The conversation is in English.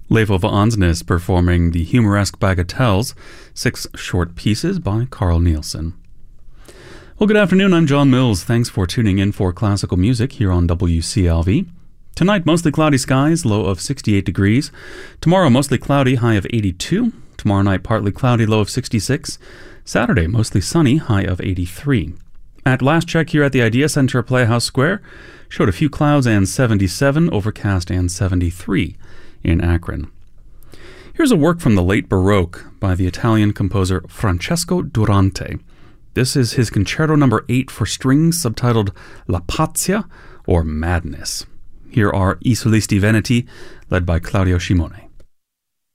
Levo Ansnes performing the humoresque Bagatelles, 6 short pieces by Carl Nielsen. Well, good afternoon. I'm John Mills. Thanks for tuning in for classical music here on WCLV. Tonight, mostly cloudy skies, low of 68 degrees. Tomorrow, mostly cloudy, high of 82. Tomorrow night, partly cloudy, low of 66. Saturday, mostly sunny, high of 83. At last check here at the Idea Center Playhouse Square, showed a few clouds and 77, overcast and 73 in Akron. Here's a work from the late Baroque by the Italian composer Francesco Durante. This is his Concerto No. 8 for strings, subtitled La Pazzia, or Madness. Here are I Solisti Veneti, led by Claudio Scimone.